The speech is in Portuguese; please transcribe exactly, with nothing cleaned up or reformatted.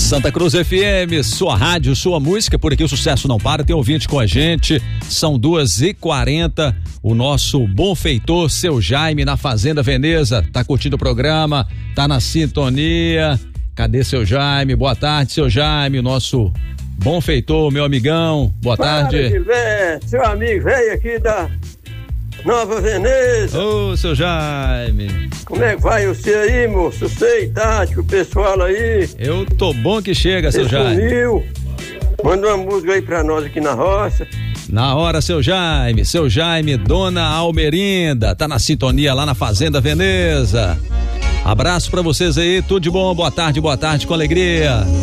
Santa Cruz F M, sua rádio, sua música, por aqui o sucesso não para, tem ouvinte com a gente, são duas e quarenta, o nosso bom feitor, seu Jaime, na Fazenda Veneza, tá curtindo o programa, tá na sintonia, cadê seu Jaime? Boa tarde, seu Jaime, nosso bom feitor, meu amigão, boa tarde. Fala, Gilberto, seu amigo velho aqui da Nova Veneza. Ô, seu Jaime. Como é que vai você aí, moço? Você e Tati, o pessoal aí? Eu tô bom que chega, seu Você Jaime. sumiu. Manda uma música aí pra nós aqui na roça. Na hora, seu Jaime, seu Jaime, Dona Almerinda, tá na sintonia lá na Fazenda Veneza. Abraço pra vocês aí, tudo de bom, boa tarde, boa tarde, com alegria.